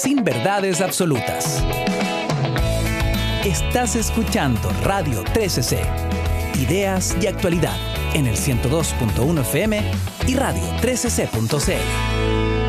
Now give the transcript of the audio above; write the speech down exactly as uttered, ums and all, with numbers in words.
sin verdades absolutas. Estás escuchando Radio trece C, ideas y actualidad en el ciento dos punto uno F M y radio trece c punto c l.